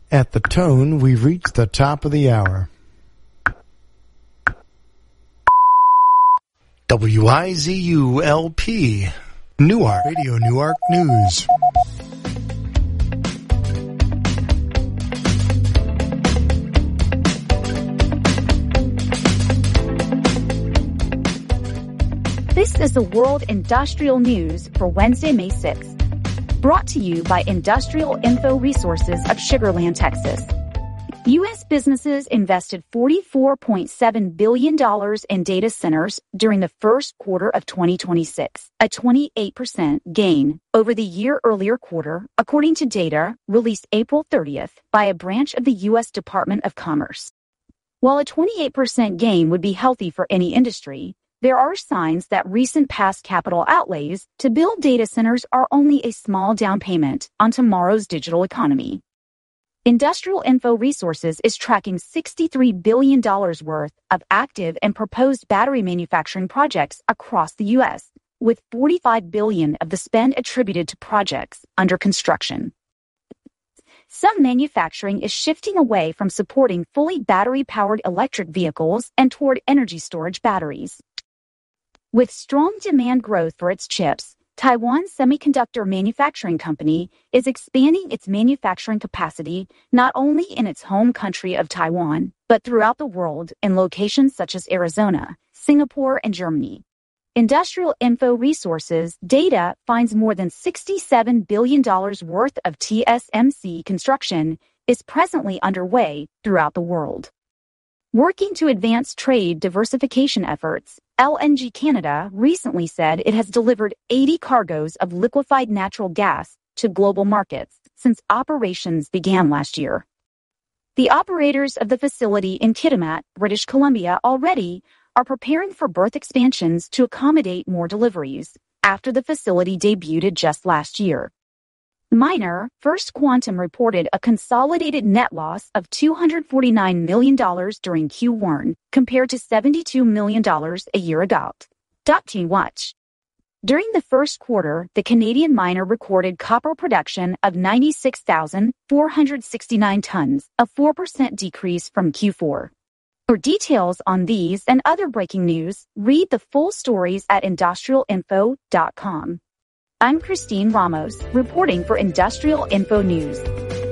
At the tone, we've reached the top of the hour. WIZU-LP, Newark, Radio Newark News. This is the World Industrial News for Wednesday, May 6th. Brought to you by Industrial Info Resources of Sugar Land, Texas. U.S. businesses invested $44.7 billion in data centers during the first quarter of 2026, a 28% gain over the year earlier quarter, according to data released April 30th by a branch of the U.S. Department of Commerce. While a 28% gain would be healthy for any industry, there are signs that recent past capital outlays to build data centers are only a small down payment on tomorrow's digital economy. Industrial Info Resources is tracking $63 billion worth of active and proposed battery manufacturing projects across the U.S., with $45 billion of the spend attributed to projects under construction. Some manufacturing is shifting away from supporting fully battery-powered electric vehicles and toward energy storage batteries. With strong demand growth for its chips, Taiwan Semiconductor Manufacturing Company is expanding its manufacturing capacity not only in its home country of Taiwan, but throughout the world in locations such as Arizona, Singapore, and Germany. Industrial Info Resources data finds more than $67 billion worth of TSMC construction is presently underway throughout the world. Working to advance trade diversification efforts, LNG Canada recently said it has delivered 80 cargoes of liquefied natural gas to global markets since operations began last year. The operators of the facility in Kitimat, British Columbia, already are preparing for berth expansions to accommodate more deliveries after the facility debuted just last year. Miner First Quantum reported a consolidated net loss of $249 million during Q1 compared to $72 million a year ago. Watch. During the first quarter, the Canadian miner recorded copper production of 96,469 tons, a 4% decrease from Q4. For details on these and other breaking news, read the full stories at industrialinfo.com. I'm Christine Ramos, reporting for Industrial Info News.